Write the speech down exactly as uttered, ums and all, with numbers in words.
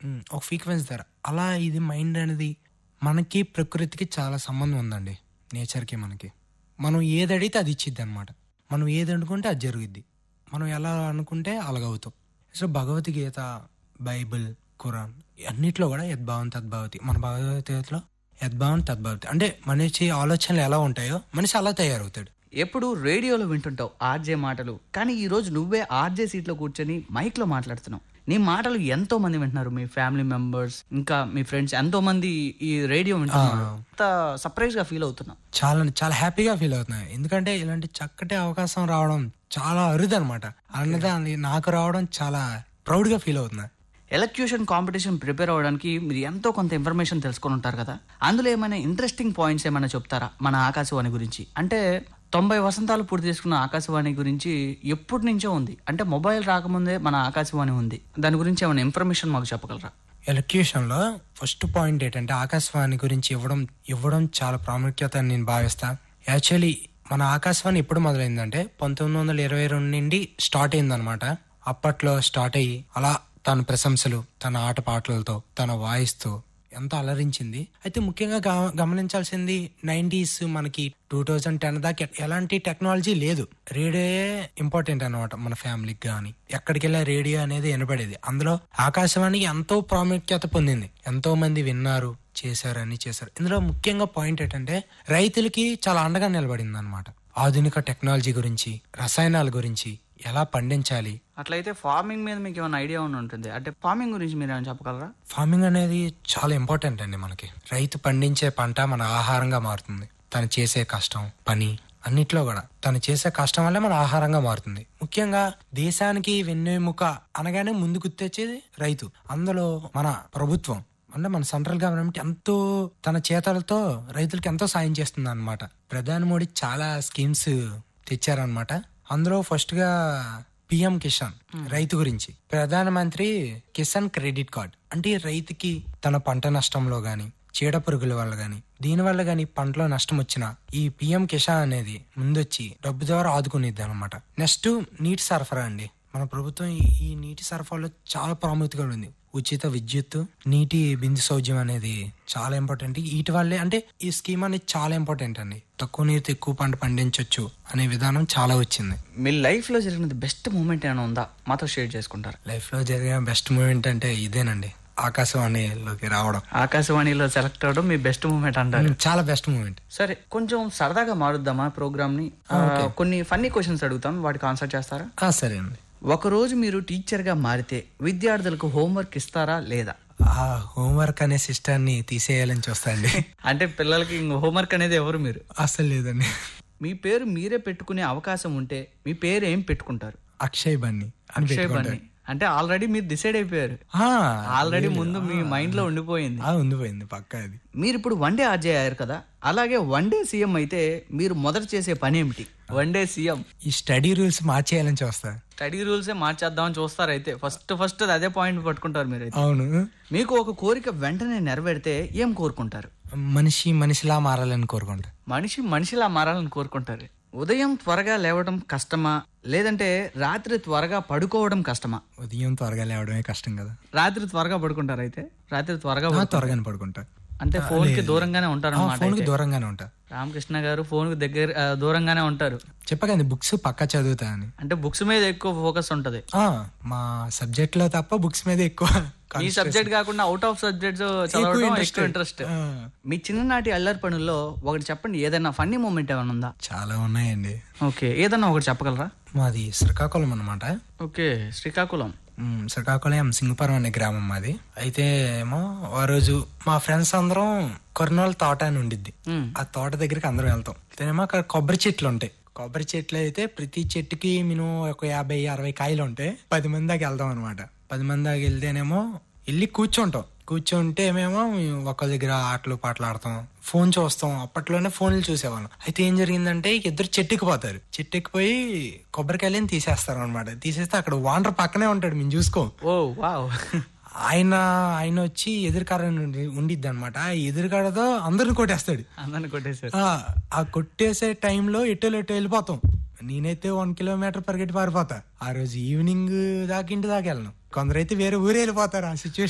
హ్మ్. ఒక ఫ్రీక్వెన్సీ ధర. అలా ఇది మైండ్ అనేది మనకి ప్రకృతికి చాలా సంబంధం ఉందండి. నేచర్‌కి మనకి. మనం ఏదడిగితే అది ఇచ్చిద్దనమాట. మనం ఏది అనుకుంటే అది జరుగుద్ది. మనం ఎలా అనుకుంటే అలాగవుతాం. సో, భగవద్గీత, బైబిల్, ఖురాన్ అన్నిట్లో కూడా యద్భావం తద్భవతి. మన భగవద్గీతలో యద్భావం తద్భవతి. అంటే మనిషి ఆలోచనలు ఎలా ఉంటాయో మనిషి అలా తయారవుతాడు. ఎప్పుడు రేడియోలో వింటుంటావు ఆర్జే మాటలు, కానీ ఈ రోజు నువ్వే ఆర్జే సీట్లో కూర్చొని మైక్లో మాట్లాడుతున్నావు. నీ మాటలు ఎంతో మంది వింటున్నారు, మీ ఫ్యామిలీ మెంబర్స్, ఇంకా మీ ఫ్రెండ్స్ ఎంతో మంది ఈ రేడియో వింటున్నారు. అంత సర్ప్రైజ్ గా ఫీల్ అవుతున్నావు? చాలా చాలా హ్యాపీగా ఫీల్ అవుతున్నాయి. ఎందుకంటే ఇలాంటి చక్కటి అవకాశం రావడం చాలా అరుదు అనమాట. అన్నది నాకు రావడం చాలా ప్రౌడ్ గా ఫీల్ అవుతున్నా. ఎలక్యూషన్ కాంపిటీషన్ ప్రిపేర్ అవ్వడానికి మీరు ఎంతో కొంత ఇన్ఫర్మేషన్ తెలుసుకొని ఉంటారు కదా, అందులో ఏమైనా ఇంట్రెస్టింగ్ పాయింట్స్ ఏమైనా చెప్తారా మన ఆకాశవాణి గురించి? అంటే తొంభై వసంతాలు పూర్తి చేసుకున్న ఆకాశవాణి గురించి ఎప్పటి నుంచో ఉంది, అంటే మొబైల్ రాకముందే మన ఆకాశవాణి ఉంది. దాని గురించి ఏమైనా ఇన్ఫర్మేషన్ మాకు చెప్పగలరా? ఎలక్యూషన్ లో ఫస్ట్ పాయింట్ ఏంటంటే ఆకాశవాణి గురించి ఇవ్వడం ఇవ్వడం చాలా ప్రాముఖ్యత అని నేను భావిస్తా. యాక్చువల్లీ మన ఆకాశవాణి ఎప్పుడు మొదలైందంటే పంతొమ్మిది వందల ఇరవై రెండు నుండి స్టార్ట్ అయిందనమాట. అప్పట్లో స్టార్ట్ అయ్యి అలా తన ప్రశంసలు, తన ఆట పాటలతో, తన వాయిస్ తో ఎంతో అలరించింది. అయితే ముఖ్యంగా గమనించాల్సింది నైన్టీస్ మనకి టూ థౌజండ్ టెన్ దాకా ఎలాంటి టెక్నాలజీ లేదు. రేడియోయే ఇంపార్టెంట్ అనమాట మన ఫ్యామిలీకి గానీ. ఎక్కడికి వెళ్ళా రేడియో అనేది వినపడేది. అందులో ఆకాశవాణి ఎంతో ప్రాముఖ్యత పొందింది. ఎంతో మంది విన్నారు, చేశారు, అన్ని చేశారు. ఇందులో ముఖ్యంగా పాయింట్ ఏంటంటే రైతులకి చాలా అండగా నిలబడింది అనమాట. ఆధునిక టెక్నాలజీ గురించి, రసాయనాల గురించి, ఎలా పండించాలి. అట్లయితే ఫార్మింగ్ మీద మీకు ఏమైనా ఐడియా ఉంటుంది? అంటే ఫార్మింగ్ గురించి మీరు ఏమైనా చెప్పగలరా? ఫార్మింగ్ అనేది చాలా ఇంపార్టెంట్ అండి మనకి. రైతు పండించే పంట మన ఆహారంగా మారుతుంది. తను చేసే కష్టం, పని అన్నిట్లో కూడా తను చేసే కష్టం వల్లే మన ఆహారంగా మారుతుంది. ముఖ్యంగా దేశానికి వెన్నెముక అనగానే ముందు గుర్తొచ్చేది రైతు. అందులో మన ప్రభుత్వం అంటే మన సెంట్రల్ గవర్నమెంట్ ఎంతో తన చేతలతో రైతులకి ఎంతో సాయం చేస్తుంది అనమాట. ప్రధాని మోడీ చాలా స్కీమ్స్ తెచ్చారనమాట. అందులో ఫస్ట్ గా పిఎం కిసాన్ రైతు గురించి, ప్రధానమంత్రి కిసాన్ క్రెడిట్ కార్డ్ అంటే రైతుకి తన పంట నష్టంలో గాని, చీడ పురుగుల వల్ల గాని, దీని వల్ల గాని పంటలో నష్టం వచ్చినా ఈ పిఎం కిసాన్ అనేది ముందొచ్చి డబ్బు ద్వారా ఆదుకునేది అనమాట. నెక్స్ట్ నీటి సరఫరా అండి. మన ప్రభుత్వం ఈ నీటి సరఫరాలో చాలా ప్రాముఖ్యత ఉంది. ఉచిత విద్యుత్, నీటి బిందు సౌజ్యం అనేది చాలా ఇంపార్టెంట్. వీటి వల్లే అంటే ఈ స్కీమ్ అనేది చాలా ఇంపార్టెంట్ అండి. తక్కువ నీరుతో ఎక్కువ పంట పండించవచ్చు అనే విధానం చాలా వచ్చింది. మీ లైఫ్ లో జరిగిన బెస్ట్ మూమెంట్ ఏమైనా ఉందా? మాతో షేర్ చేసుకుంటారు. లైఫ్ లో జరిగిన బెస్ట్ మూమెంట్ అంటే ఇదేనండి, ఆకాశవాణిలోకి రావడం. ఆకాశవాణిలో సెలెక్ట్ అవడం మీ బెస్ట్ మూమెంట్ అంటారు? చాలా బెస్ట్ మూమెంట్. సరే, కొంచెం సరదాగా మారుద్దామా ప్రోగ్రామ్ ని? కొన్ని ఫన్నీ క్వశ్చన్స్ అడుగుతాం, వాటికి ఆన్సర్ చేస్తారా? సరే అండి. ఒక రోజు మీరు టీచర్ గా మారితే విద్యార్థులకు హోంవర్క్ ఇస్తారా లేదా? ఆ హోంవర్క్ అనే సిస్టాన్ని తీసేయాలని చూస్తాండి. అంటే పిల్లలకి హోంవర్క్ అనేది ఎవరు మీరు? అసలు లేదండి. మీ పేరు మీరే పెట్టుకునే అవకాశం ఉంటే మీ పేరు ఏం పెట్టుకుంటారు? అక్షయ్ బన్నీ. అక్షయ్ బన్నీ అంటే ఆల్రెడీ మీరు డిసైడ్ అయిపోయారు, ఆల్రెడీ ముందు మీ మైండ్ లో ఉండిపోయింది. ఉండిపోయింది పక్కా. అది మీరు ఇప్పుడు వన్ డే ఆర్జే అయ్యారు కదా, అలాగే వన్ డే సీఎం అయితే మీరు మొదట చేసే పని ఏమిటి? వన్ డే సీఎం ఈ స్టడీ రూల్స్ మార్చేయాలని చూస్తారు. స్టడీ రూల్సే మార్చేద్దామని చూస్తారు. అయితే ఫస్ట్ ఫస్ట్ అదే పాయింట్ పట్టుకుంటారు మీరు. అవును. మీకు ఒక కోరిక వెంటనే నెరవేరితే ఏం కోరుకుంటారు? మనిషి మనిషిలా మారాలని కోరుకుంటా. మనిషి మనిషిలా మారాలని కోరుకుంటారు. ఉదయం త్వరగా లేవడం కష్టమా, లేదంటే రాత్రి త్వరగా పడుకోవడం కష్టమా? ఉదయం త్వరగా లేవడమే కష్టం కదా. రాత్రి త్వరగా పడుకుంటారు? అయితే రాత్రి త్వరగా త్వరగానే పడుకుంటా. అంటే ఫోన్ కి దూరంగానే ఉంటారు అన్నమాట. ఫోన్ కి దూరంగానే ఉంటా. రామకృష్ణ గారు ఫోన్ కి దగ్గర దూరంగానే ఉంటారు. చెప్పకండి, బుక్స్ పక్కా చదువుతా అని. అంటే బుక్స్ మీద ఎక్కువ ఫోకస్ ఉంటది. మా సబ్జెక్ట్ లో తప్ప బుక్స్ మీద ఎక్కువ. ఈ సబ్జెక్ట్ కాకుండా అవుట్ ఆఫ్ సబ్జెక్ట్స్ చదవడం ఎక్కువ ఇంట్రెస్ట్. మీ చిన్ననాటి అల్లరి పనుల్లో ఒకటి చెప్పండి, ఏదైనా ఫన్నీ మూమెంట్ ఏమైనా ఉందా? చాలా ఉన్నాయండి. ఓకే, ఏదన్నా ఒకటి చెప్పగలరా? మాది శ్రీకాకుళం అనమాట. ఓకే, శ్రీకాకుళం. శ్రీకాకుళం సింగపురం అనే గ్రామం మాది. అయితే ఏమో ఆ రోజు మా ఫ్రెండ్స్ అందరం కొర్నూలు తోట అని ఉండిద్ది. ఆ తోట దగ్గరికి అందరం వెళ్తాం. అయితేనేమో అక్కడ కొబ్బరి చెట్లు ఉంటాయి. కొబ్బరి చెట్లు అయితే ప్రతి చెట్టుకి మినిమం ఒక యాభై అరవై కాయలు ఉంటాయి. పది మంది దాకా వెళ్దాం అనమాట. పది మంది దాకా వెళ్తేనేమో వెళ్ళి కూర్చుంటాం. కూర్చుంటే మేము ఒకళ్ళ దగ్గర ఆటలు పాటలు ఆడతాం, ఫోన్ చూస్తాం. అప్పట్లోనే ఫోన్లు చూసేవాళ్ళం. అయితే ఏం జరిగిందంటే ఇద్దరు చెట్టుకి పోతారు. చెట్టు ఎక్కిపోయి కొబ్బరికాయలని తీసేస్తారు అనమాట. తీసేస్తే అక్కడ వాండర్ పక్కనే ఉంటాడు, మేము చూసుకో. ఓ వావ్. ఆయన ఆయన వచ్చి ఎదురుకాడ ఉండిద్ది అనమాట. ఆ ఎదురుకాడతో అందరిని కొట్టేస్తాడు. అందరిని కొట్టేసాడు. ఆ కొట్టేసే టైంలో ఎటు ఎటు వెళ్ళిపోతాం. నేనైతే వన్ కిలోమీటర్ పరిగెట్టి పారిపోతా. ఆ రోజు ఈవినింగ్ దాకా ఇంటి దాకా వెళ్ళను. కొందరైతే వేరే ఊరే వెళ్ళిపోతారు. ఆ సిచ్యువేషన్